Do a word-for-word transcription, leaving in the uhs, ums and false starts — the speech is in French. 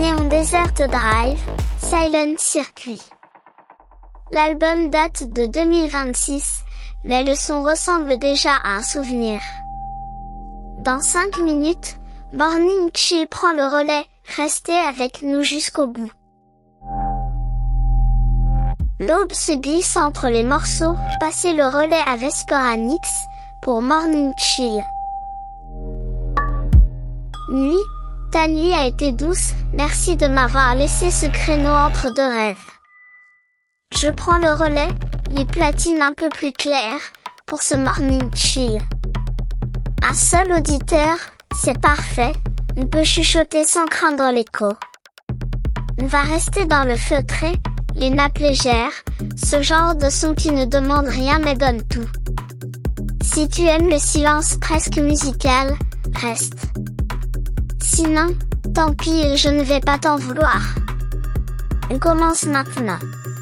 né en Desert Drive, Silent Circuit. L'album date de deux mille vingt-six, mais le son ressemble déjà à un souvenir. Dans cinq minutes, Morning Chill prend le relais, restez avec nous jusqu'au bout. L'aube se glisse entre les morceaux, passez le relais à Vesperanix, pour Morning Chill. Nuit, ta nuit a été douce, merci de m'avoir laissé ce créneau entre deux rêves. Je prends le relais, les platines un peu plus claires, pour ce Morning Chill. Un seul auditeur, c'est parfait, on peut chuchoter sans craindre l'écho. On va rester dans le feutré, les nappes légères, ce genre de son qui ne demande rien mais donne tout. Si tu aimes le silence presque musical, reste. Sinon, tant pis, je ne vais pas t'en vouloir. On commence maintenant.